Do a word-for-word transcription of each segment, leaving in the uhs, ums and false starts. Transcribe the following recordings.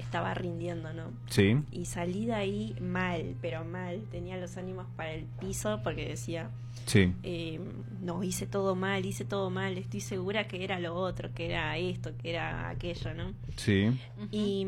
estaba rindiendo, ¿no? Sí. Y salí de ahí mal, pero mal. Tenía los ánimos para el piso porque decía, Sí. eh, no, hice todo mal, hice todo mal. Estoy segura que era lo otro, que era esto, que era aquello, ¿no? Sí. Uh-huh. Y,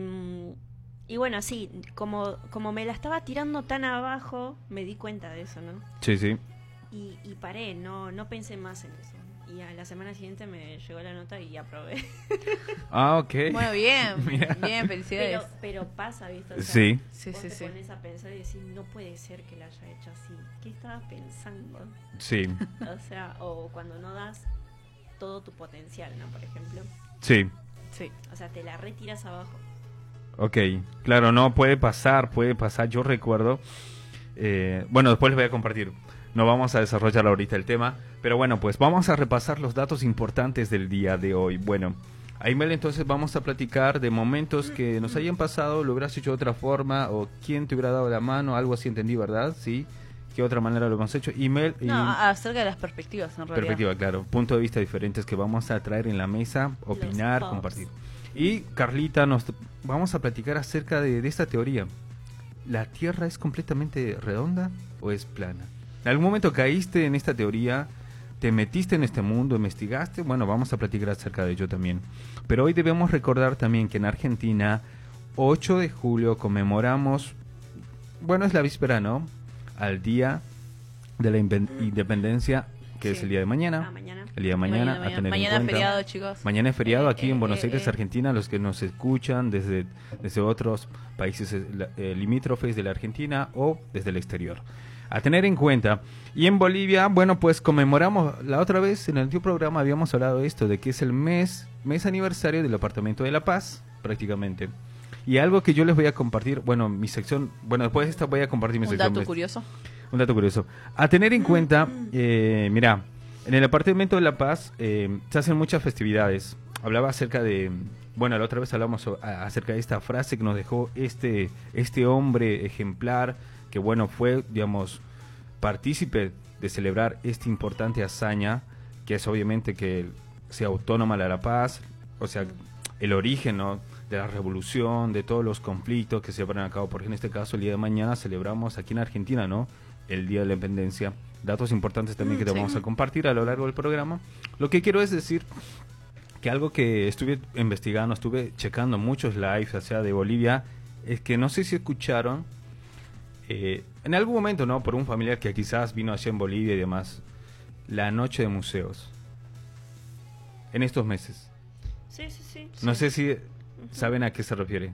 y bueno, sí, como, como me la estaba tirando tan abajo, me di cuenta de eso, ¿no? Sí, sí. Y, y paré, no, no pensé más en eso. Y a la semana siguiente me llegó la nota y aprobé. Ah, ok. Bueno, bien, bien, felicidades. Pero, pero pasa, ¿viste? O sea, sí. Sí, vos sí, te sí. pones a pensar y decís, no puede ser que la haya hecho así. ¿Qué estaba pensando? Sí. O sea, o cuando no das todo tu potencial, ¿no? Por ejemplo. Sí. Sí. O sea, te la retiras abajo. Ok, claro, no, puede pasar, puede pasar. Yo recuerdo, eh, bueno, después les voy a compartir. No vamos a desarrollar ahorita el tema, pero bueno, pues vamos a repasar los datos importantes del día de hoy. Bueno, Aimel, entonces vamos a platicar de momentos que nos hayan pasado, lo hubieras hecho de otra forma, o quién te hubiera dado la mano, algo así entendí, ¿verdad? Sí, ¿qué otra manera lo hemos hecho? Email y... No, acerca de las perspectivas, en realidad. Perspectiva, claro, puntos de vista diferentes que vamos a traer en la mesa, opinar, compartir. Y Carlita, nos vamos a platicar acerca de, de esta teoría. ¿La Tierra es completamente redonda o es plana? ¿En algún momento caíste en esta teoría? ¿Te metiste en este mundo? ¿Investigaste? Bueno, vamos a platicar acerca de ello también. Pero hoy debemos recordar también que en Argentina, ocho de julio, conmemoramos, bueno, es la víspera, ¿no? Al día de la independencia, que sí. es el día de mañana. Ah, mañana. El día de mañana, mañana, a mañana. tener mañana en cuenta. es feriado, chicos. Mañana es feriado aquí eh, en Buenos eh, Aires, eh. Argentina, los que nos escuchan desde, desde otros países eh, limítrofes de la Argentina o desde el exterior. A tener en cuenta. Y en Bolivia, bueno, pues conmemoramos, la otra vez en el último programa habíamos hablado de esto, de que es el mes, mes aniversario del Departamento de La Paz, prácticamente. Y algo que yo les voy a compartir, bueno, mi sección, bueno, después de esta voy a compartir mi Un sección. dato curioso. Un dato curioso. A tener en cuenta, eh, mira, en el Departamento de La Paz eh, se hacen muchas festividades. Hablaba acerca de, bueno, la otra vez hablamos a, acerca de esta frase que nos dejó este, este hombre ejemplar, que bueno, fue, digamos, partícipe de celebrar esta importante hazaña, que es obviamente que sea autónoma la La Paz, o sea, el origen, ¿no?, de la revolución, de todos los conflictos que se llevan a cabo, porque en este caso el día de mañana celebramos aquí en Argentina, ¿no?, el Día de la Independencia. Datos importantes también que te sí. vamos a compartir a lo largo del programa. Lo que quiero es decir que algo que estuve investigando, estuve checando muchos lives, o sea, de Bolivia, es que no sé si escucharon, eh, en algún momento, ¿no?, por un familiar que quizás vino allá en Bolivia y demás, la noche de museos, en estos meses. Sí, sí, sí. No sí. sé si saben a qué se refiere.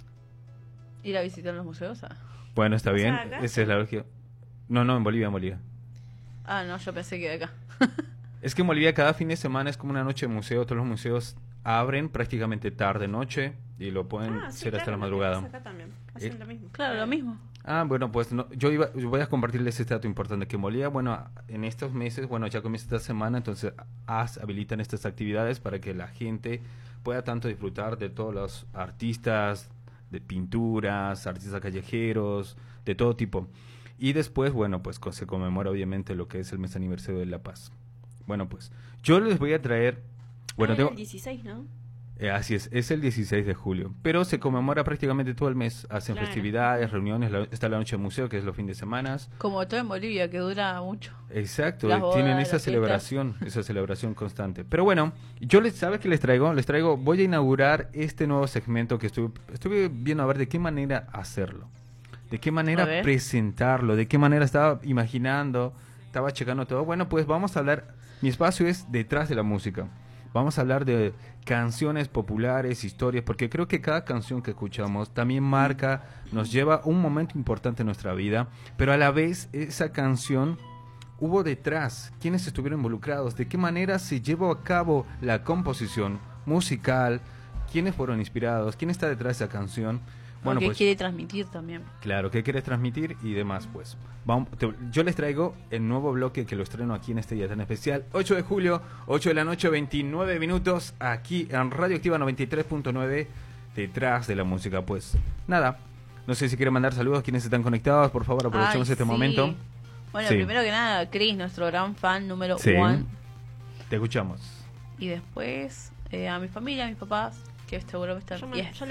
¿Ir a visitar los museos? Ah, Bueno, está O bien, sea, acá esa sí. es la lógica. No, no, en Bolivia, en Bolivia. ah no, yo pensé que de acá. Es que en Bolivia cada fin de semana es como una noche de museo, todos los museos abren prácticamente tarde, noche, y lo pueden Ah, sí, hacer hasta claro, la lo que madrugada. pasa acá también. Hacen Eh, lo mismo. Claro, lo mismo. Ah, bueno, pues no, yo iba, yo voy a compartirles este dato importante, que en Bolivia, bueno, en estos meses, bueno, ya comienza esta semana, entonces as, habilitan estas actividades para que la gente pueda tanto disfrutar de todos los artistas, de pinturas, artistas callejeros, de todo tipo. Y después, bueno, pues se conmemora obviamente lo que es el mes aniversario de La Paz. Bueno, pues yo les voy a traer... Bueno, ah, tengo... el dieciséis, ¿no? Eh, así es, es el dieciséis de julio, pero se conmemora prácticamente todo el mes, hacen Claro. festividades, reuniones, la, está la noche de museo, que es los fines de semana. Como todo en Bolivia, que dura mucho. Exacto, Las bodas, tienen las esa fiestas. celebración, esa celebración constante. Pero bueno, yo les, ¿sabes qué les traigo? Les traigo, voy a inaugurar este nuevo segmento que estuve, estuve viendo a ver de qué manera hacerlo, de qué A manera ver. presentarlo, de qué manera estaba imaginando, estaba checando todo. Bueno, pues vamos a hablar, mi espacio es detrás de la música. Vamos a hablar de canciones populares, historias, porque creo que cada canción que escuchamos también marca, nos lleva a un momento importante en nuestra vida, pero a la vez esa canción hubo detrás, quiénes estuvieron involucrados, de qué manera se llevó a cabo la composición musical, quiénes fueron inspirados, quién está detrás de esa canción. Bueno, ¿Qué pues, quiere transmitir también? claro, qué quieres transmitir y demás, pues. Vamos, te- yo les traigo el nuevo bloque que lo estreno aquí en este día tan especial. ocho de julio, ocho de la noche, veintinueve minutos, aquí en Radio Activa noventa y tres punto nueve, detrás de la música. Pues nada, no sé si quieren mandar saludos a quienes están conectados, por favor, aprovechemos Ay, este sí. momento. Bueno, Sí. primero que nada, Chris, nuestro gran fan número Sí. one. Te escuchamos. Y después eh, a mi familia, a mis papás, que seguro me están... Yo, me- y a- yo